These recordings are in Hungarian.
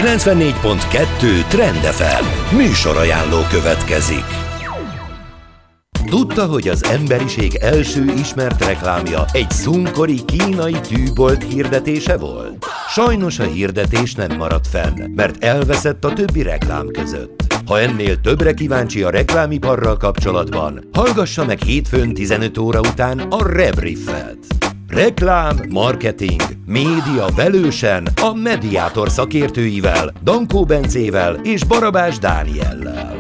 94.2 Trend FM műsorajánló következik. Tudta, hogy az emberiség első ismert reklámja egy szunkori kínai tűbolt hirdetése volt? Sajnos a hirdetés nem maradt fenn, mert elveszett a többi reklám között. Ha ennél többre kíváncsi a reklámiparral kapcsolatban, hallgassa meg hétfőn 15 óra után a Rebriefet. Reklám, marketing, média velősen a Mediátor szakértőivel, Dankó Bencével és Barabás Dániellel.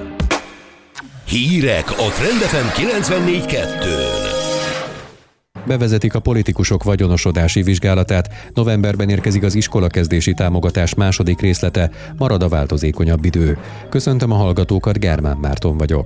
Hírek a Trend FM 94.2-n. Bevezetik a politikusok vagyonosodási vizsgálatát, novemberben érkezik az iskolakezdési támogatás második részlete, marad a változékonyabb idő. Köszöntöm a hallgatókat, Germán Márton vagyok.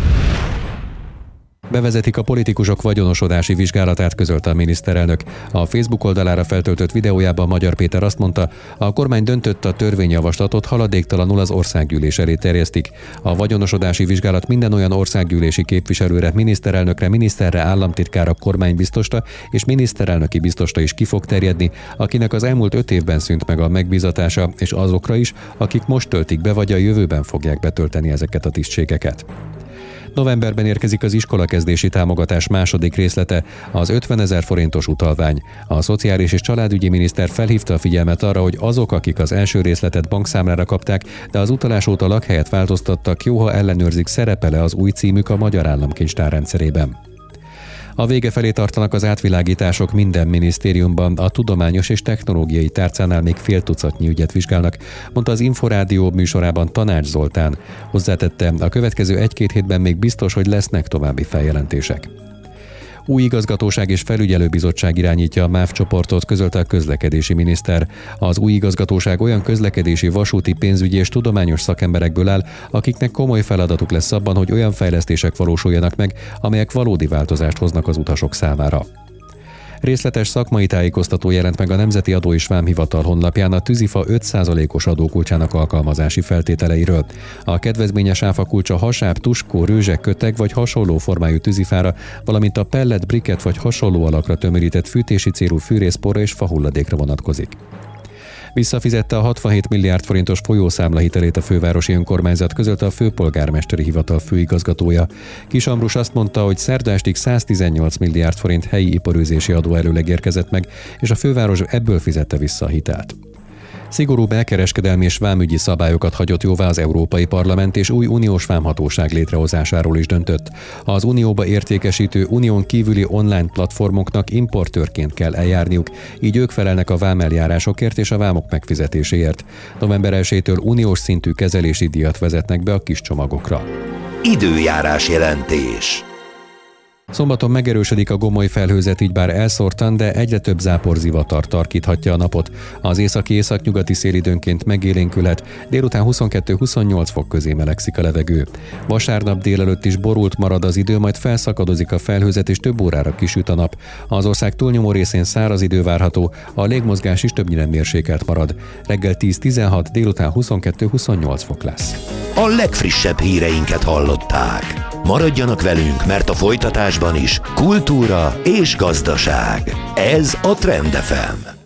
Bevezetik a politikusok vagyonosodási vizsgálatát, közölte a miniszterelnök. A Facebook oldalára feltöltött videójában Magyar Péter azt mondta, a kormány döntött, a törvényjavaslatot haladéktalanul az országgyűlés elé terjesztik. A vagyonosodási vizsgálat minden olyan országgyűlési képviselőre, miniszterelnökre, miniszterre, államtitkára, kormánybiztosra és miniszterelnöki biztosra is ki fog terjedni, akinek az elmúlt 5 évben szűnt meg a megbízatása, és azokra is, akik most töltik be, vagy a jövőben fogják betölteni ezeket a tisztségeket. Novemberben érkezik az iskolakezdési támogatás második részlete, az 50 000 forintos utalvány. A szociális és családügyi miniszter felhívta a figyelmet arra, hogy azok, akik az első részletet bankszámlára kapták, de az utalás óta lakhelyet változtattak, jó, ha ellenőrzik, szerepel-e az új címük a Magyar Államkincstár rendszerében. A vége felé tartanak az átvilágítások minden minisztériumban, a tudományos és technológiai tárcánál még fél tucatnyi ügyet vizsgálnak, mondta az Inforádió műsorában Tanács Zoltán. Hozzátette, a következő 1-2 hétben még biztos, hogy lesznek további feljelentések. Új igazgatóság és felügyelőbizottság irányítja a MÁV csoportot, közölte a közlekedési miniszter. Az új igazgatóság olyan közlekedési, vasúti, pénzügyi és tudományos szakemberekből áll, akiknek komoly feladatuk lesz abban, hogy olyan fejlesztések valósuljanak meg, amelyek valódi változást hoznak az utasok számára. Részletes szakmai tájékoztató jelent meg a Nemzeti Adó és Vámhivatal honlapján a tűzifa 5%-os adókulcsának alkalmazási feltételeiről. A kedvezményes áfakulcsa hasáb, tuskó, rőzsek, köteg vagy hasonló formájú tűzifára, valamint a pellet, briket vagy hasonló alakra tömörített fűtési célú fűrészporra és fahulladékra vonatkozik. Visszafizette a 67 milliárd forintos folyószámla hitelét a fővárosi önkormányzat, közölte a főpolgármesteri hivatal főigazgatója. Kis Ambrus azt mondta, hogy szerdástig 118 milliárd forint helyi iparűzési adó előleg érkezett meg, és a főváros ebből fizette vissza a hitelt. Szigorúbb elkereskedelmi és vámügyi szabályokat hagyott jóvá az Európai Parlament, és új uniós vámhatóság létrehozásáról is döntött. Az unióba értékesítő unión kívüli online platformoknak importőrként kell eljárniuk, így ők felelnek a vámeljárásokért és a vámok megfizetéséért. November 1-től uniós szintű kezelési díjat vezetnek be a kis csomagokra. Időjárás jelentés. Szombaton megerősödik a gomoly felhőzet, így bár elszórtan, de egyre több záporzivatar tarkíthatja a napot. Az északi-északnyugati szél időnként megélénkülhet, délután 22-28 fok közé melegszik a levegő. Vasárnap délelőtt is borult marad az idő, majd felszakadozik a felhőzet és több órára kisüt a nap. Az ország túlnyomó részén száraz idő várható, a légmozgás is többnyire mérsékelt marad. Reggel 10-16, délután 22-28 fok lesz. A legfrissebb híreinket hallották. Maradjanak velünk, mert a folytatásban is kultúra és gazdaság. Ez a Trend FM.